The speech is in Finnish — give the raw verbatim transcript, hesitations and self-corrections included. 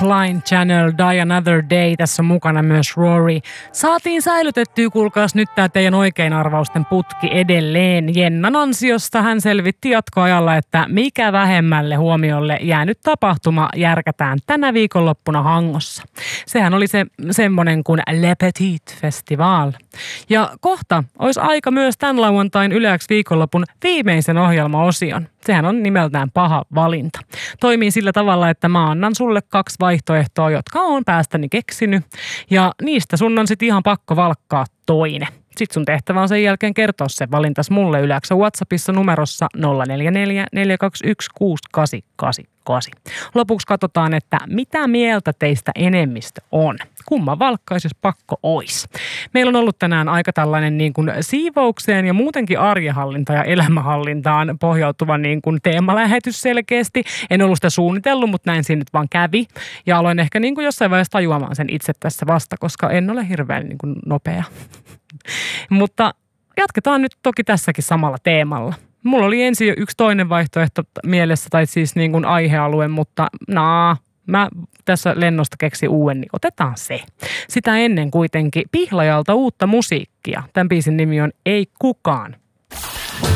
Flying Channel, Die Another Day, tässä on mukana myös Rory. Saatiin säilytettyä, kuulkaas nyt tää teidän oikein arvausten putki edelleen. Jennan ansiosta hän selvitti jatkoajalla, että mikä vähemmälle huomiolle jäänyt tapahtuma järkätään tänä viikonloppuna Hangossa. Sehän oli se semmonen kuin Le Petit Festival. Ja kohta olisi aika myös tämän lauantain Yle X viikonlopun viimeisen ohjelmaosion. Sehän on nimeltään Paha valinta. Toimii sillä tavalla, että mä annan sulle kaksi vaihtoehtoa, jotka on päästäni keksinyt. Ja niistä sun on sitten ihan pakko valkkaa toinen. Sitten sun tehtävä on sen jälkeen kertoa se valintas mulle Yle X:n WhatsAppissa numerossa nolla neljä neljä neljä kaksi yksi kuusi kahdeksan kahdeksan kahdeksan. Lopuksi katsotaan, että mitä mieltä teistä enemmistö on. Kumman valkkais, jos pakko ois. Meillä on ollut tänään aika tällainen niin kuin siivoukseen ja muutenkin arjehallinta ja elämähallintaan pohjautuva niin kuin teemalähetys selkeästi. En ollut sitä suunnitellut, mutta näin siinä nyt vaan kävi. Ja aloin ehkä niin kuin jossain vaiheessa tajuamaan sen itse tässä vasta, koska en ole hirveän niin kuin nopea. Mutta jatketaan nyt toki tässäkin samalla teemalla. Mulla oli ensin jo yksi toinen vaihtoehto mielessä, tai siis niin kuin aihealue, mutta naa, mä tässä lennosta keksin uuden, niin otetaan se. Sitä ennen kuitenkin Pihlajalta uutta musiikkia. Tämän biisin nimi on Ei kukaan